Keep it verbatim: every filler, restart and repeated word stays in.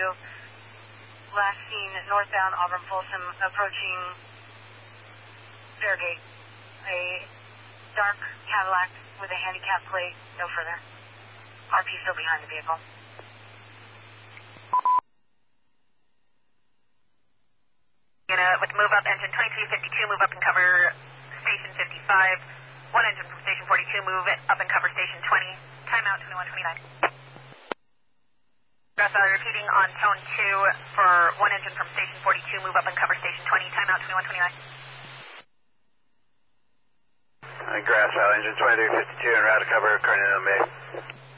last seen northbound Auburn Folsom approaching Fairgate. A dark Cadillac with a handicap plate, no further. R P still behind the vehicle. Unit with move up engine twenty-three fifty-two, move up and cover station fifty-five. One engine from station forty-two, move up and cover station twenty. Timeout twenty-one twenty-nine. Grass Valley repeating on tone two for one engine from station forty-two, move up and cover station twenty. Timeout twenty-one twenty-nine. Uh, Grass Valley engine twenty-three fifty-two en route to cover Carnegie Bay.